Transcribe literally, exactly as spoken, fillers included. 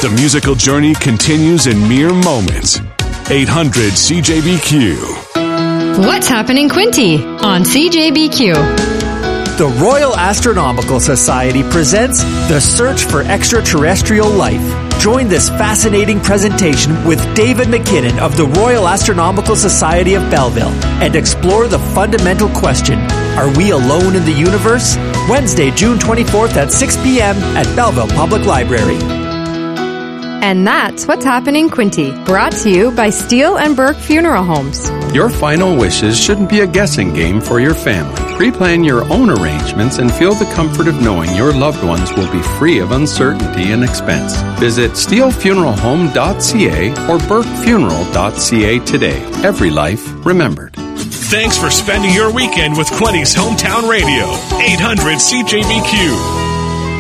The musical journey continues in mere moments. eight hundred C J B Q. What's happening, Quinty, on C J B Q? The Royal Astronomical Society presents The Search for Extraterrestrial Life. Join this fascinating presentation with David McKinnon of the Royal Astronomical Society of Belleville and explore the fundamental question, are we alone in the universe? Wednesday, June twenty-fourth at six p.m. at Belleville Public Library. And that's What's Happening, Quinty, brought to you by Steele and Burke Funeral Homes. Your final wishes shouldn't be a guessing game for your family. Pre-plan your own arrangements and feel the comfort of knowing your loved ones will be free of uncertainty and expense. Visit steele funeral home dot c a or burke funeral dot c a today. Every life remembered. Thanks for spending your weekend with Quinty's Hometown Radio, eight hundred C J B Q.